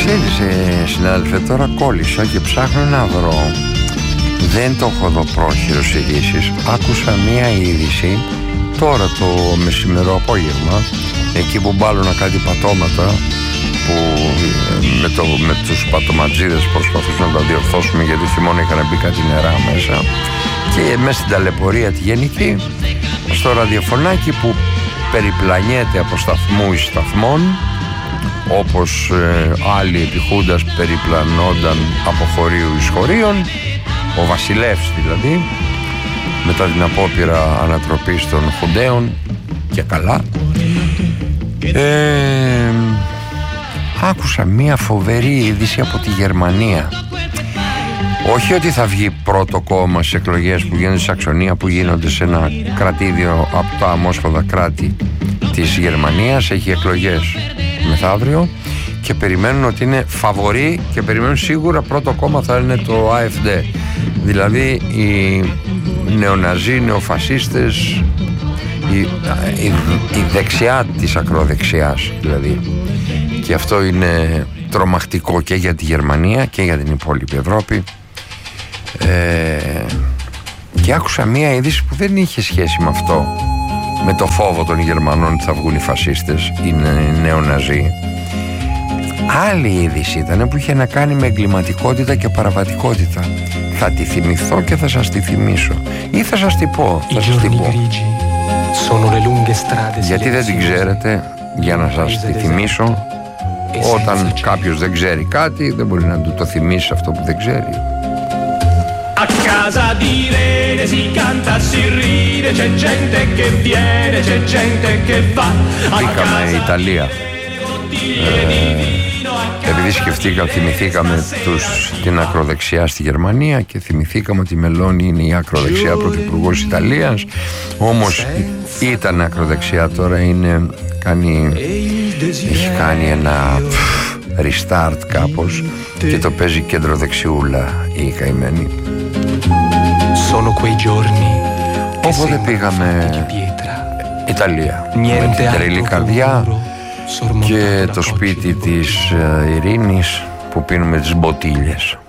Ξέρεις, συνάδελφε, τώρα κόλλησα και ψάχνω να βρω. Δεν το έχω δω πρόχειρος ειδήσεις. Άκουσα μία είδηση τώρα το μεσημερό απόγευμα, εκεί που μπάλωνα κάτι πατώματα που με τους πατωματζίδες προσπαθούσαν να τα διορθώσουμε, γιατί χειμώνα είχαν μπει κάτι νερά μέσα, και μέσα στην ταλαιπωρία τη γενική, στο ραδιοφωνάκι που περιπλανιέται από σταθμού εις σταθμών, όπως άλλοι επιχούντας περιπλανόνταν από χωρίου εις χωρίων, ο Βασιλεύς δηλαδή, μετά την απόπειρα ανατροπής των Χουντέων, και καλά. Άκουσα μία φοβερή είδηση από τη Γερμανία. Όχι ότι θα βγει πρώτο κόμμα στις εκλογές που γίνονται στη Σαξονία, που γίνονται σε ένα κρατήδιο από τα αμόσπονδα κράτη της Γερμανίας. Έχει εκλογές μεθαύριο και περιμένουν ότι είναι φαβορί και περιμένουν σίγουρα πρώτο κόμμα θα είναι το AfD. Δηλαδή οι νεοναζί, νεοφασίστες, η δεξιά της ακροδεξιάς δηλαδή. Και αυτό είναι τρομακτικό και για τη Γερμανία και για την υπόλοιπη Ευρώπη. Και άκουσα μία είδηση που δεν είχε σχέση με αυτό, με το φόβο των Γερμανών ότι θα βγουν οι φασίστες, οι νεοναζί. Άλλη είδηση ήταν που είχε να κάνει με εγκληματικότητα και παραβατικότητα. Θα τη θυμηθώ και θα σας τη θυμίσω, ή θα σας τη πω, θα σας τη πω. Γιατί δεν την ξέρετε, για να σας τη θυμίσω. Όταν κάποιος δεν ξέρει κάτι, δεν μπορεί να του το θυμίσει αυτό που δεν ξέρει. A casa di Rene si canta, si ride, c'è gente che viene, c'è gente che va. Πήγαμε Ιταλία. Επειδή θυμηθήκαμε την ακροδεξιά στη Γερμανία και θυμηθήκαμε ότι η Μελώνη είναι η ακροδεξιά πρωθυπουργός της Ιταλίας. Όμως ήταν ακροδεξιά, τώρα έχει κάνει ένα restart κάπως και το παίζει κέντρο δεξιούλα η καημένη. Οπότε πήγαμε Ιταλία με την τρελή καρδιά και το σπίτι της Ειρήνης που πίνουμε τις μποτίλιες.